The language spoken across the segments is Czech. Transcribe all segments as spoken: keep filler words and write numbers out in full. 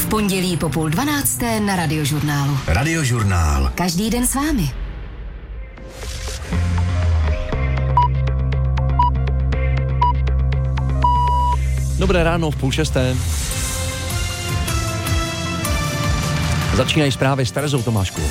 pondělí po půl dvanácté na Radiožurnálu. Radiožurnál. Každý den s vámi. Dobré ráno v půl šesté. Začínají zprávy s Terezou Tomáškovou.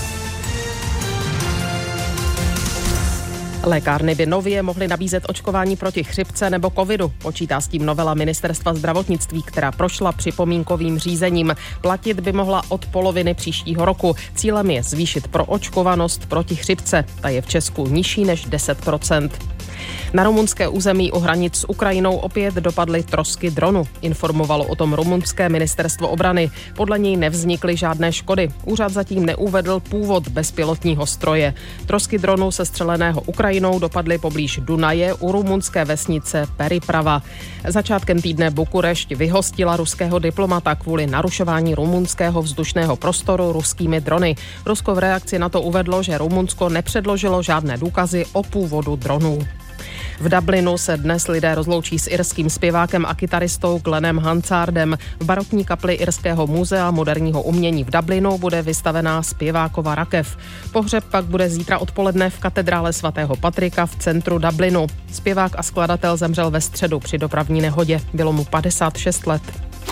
Lékárny by nově mohly nabízet očkování proti chřipce nebo covidu. Počítá s tím novela Ministerstva zdravotnictví, která prošla připomínkovým řízením. Platit by mohla od poloviny příštího roku. Cílem je zvýšit proočkovanost proti chřipce. Ta je v Česku nižší než deset procent. Na rumunské území u hranic s Ukrajinou opět dopadly trosky dronu. Informovalo o tom rumunské ministerstvo obrany. Podle něj nevznikly žádné škody. Úřad zatím neuvedl původ bezpilotního stroje. Trosky dronu sestřeleného Ukrajinou dopadly poblíž Dunaje u rumunské vesnice Periprava. Začátkem týdne Bukurešť vyhostila ruského diplomata kvůli narušování rumunského vzdušného prostoru ruskými drony. Rusko v reakci na to uvedlo, že Rumunsko nepředložilo žádné důkazy o původu dronů. V Dublinu se dnes lidé rozloučí s irským zpěvákem a kytaristou Glennem Hansardem. V barokní kapli Irského muzea moderního umění v Dublinu bude vystavená zpěvákova rakev. Pohřeb pak bude zítra odpoledne v katedrále svatého Patrika v centru Dublinu. Zpěvák a skladatel zemřel ve středu při dopravní nehodě. Bylo mu padesát šest let.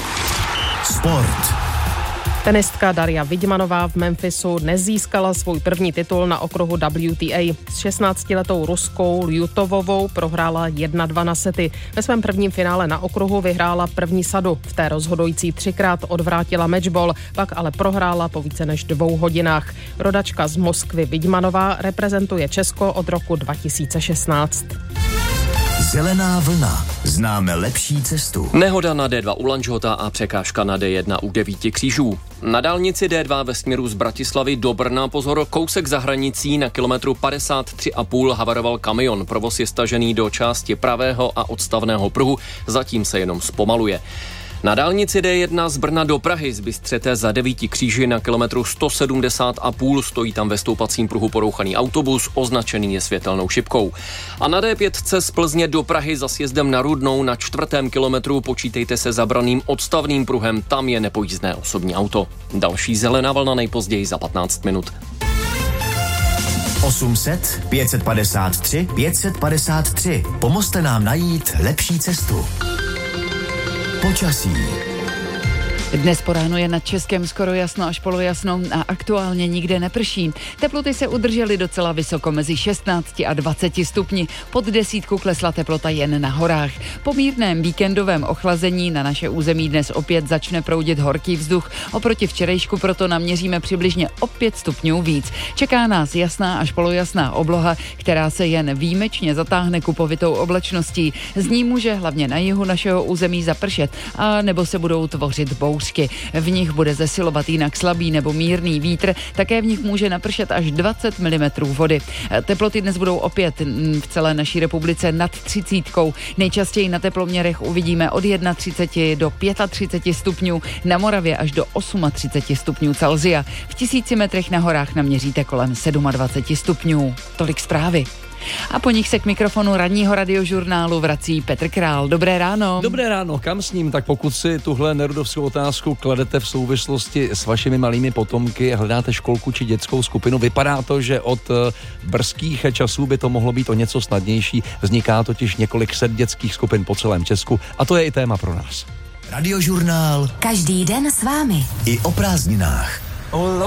Sport. Tenistka Daria Vidmanová v Memphisu nezískala svůj první titul na okruhu W T A. S šestnáctiletou Ruskou Ljutovovou prohrála jedna dva na sety. Ve svém prvním finále na okruhu vyhrála první sadu. V té rozhodující třikrát odvrátila matchball, pak ale prohrála po více než dvou hodinách. Rodačka z Moskvy Vidmanová reprezentuje Česko od roku dva tisíce šestnáct. Zelená vlna. Známe lepší cestu. Nehoda na D dva u Lanžhota a překážka na D jedna u Devíti křížů. Na dálnici D dva ve směru z Bratislavy do Brna pozor, kousek za hranicí na kilometru padesát tři a půl havaroval kamion. Provoz je stažený do části pravého a odstavného pruhu, zatím se jenom zpomaluje. Na dálnici D jedna z Brna do Prahy z Bystřete za Devíti kříži na kilometru sto sedmdesát a půl stojí tam ve stoupacím pruhu porouchaný autobus, označený je světelnou šipkou. A na D pět z Plzně do Prahy za sjezdem na Rudnou na čtvrtém kilometru počítejte se zabraným odstavným pruhem, tam je nepojízdné osobní auto. Další zelená vlna nejpozději za patnáct minut. osm set, pět set padesát tři, pět set padesát tři. Pomozte nám najít lepší cestu. Počasí. Dnes po ránu je nad Českem skoro jasno až polojasno a aktuálně nikde neprší. Teploty se udržely docela vysoko mezi šestnácti a dvaceti stupni. Pod desítku klesla teplota jen na horách. Po mírném víkendovém ochlazení na naše území dnes opět začne proudit horký vzduch. Oproti včerejšku proto naměříme přibližně o pět stupňů víc. Čeká nás jasná až polojasná obloha, která se jen výjimečně zatáhne kupovitou oblačností. Z ní může hlavně na jihu našeho území zapršet a nebo se budou tvořit bouřky. V nich bude zesilovat jinak slabý nebo mírný vítr, také v nich může napršet až dvacet milimetrů vody. Teploty dnes budou opět v celé naší republice nad třicítkou. Nejčastěji na teploměrech uvidíme od třicet jedna do třicet pět stupňů, na Moravě až do třicet osm stupňů Celsia. V tisíci metrech na horách naměříte kolem dvacet sedm stupňů. Tolik zprávy. A po nich se k mikrofonu ranního radiožurnálu vrací Petr Král. Dobré ráno. Dobré ráno, kam s ním? Tak pokud si tuhle nerudovskou otázku kladete v souvislosti s vašimi malými potomky, hledáte školku či dětskou skupinu, vypadá to, že od brzkých časů by to mohlo být o něco snadnější. Vzniká totiž několik set dětských skupin po celém Česku a to je i téma pro nás. Radiožurnál. Každý den s vámi. I o prázdninách.